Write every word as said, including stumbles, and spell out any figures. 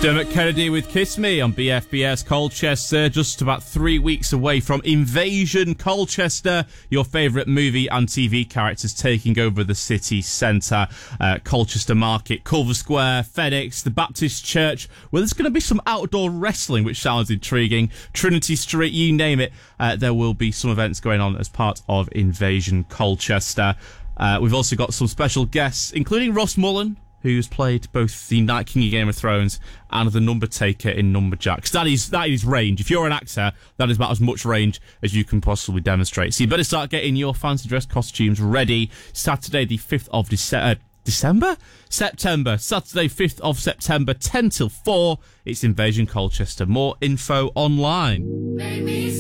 Dermot Kennedy with Kiss Me on B F B S Colchester, just about three weeks away from Invasion Colchester, your favourite movie and T V characters taking over the city centre. Uh, Colchester Market, Culver Square, FedEx, the Baptist Church, where there's going to be some outdoor wrestling, which sounds intriguing. Trinity Street, you name it, uh, there will be some events going on as part of Invasion Colchester. Uh, we've also got some special guests, including Ross Mullen, who's played both the Night King in Game of Thrones and the Number Taker in Numberjacks. That is that is range. If you're an actor, that is about as much range as you can possibly demonstrate. So you better start getting your fancy dress costumes ready. Saturday, the fifth of Dece- uh, December? September. Saturday, fifth of September, ten till four. It's Invasion Colchester. More info online.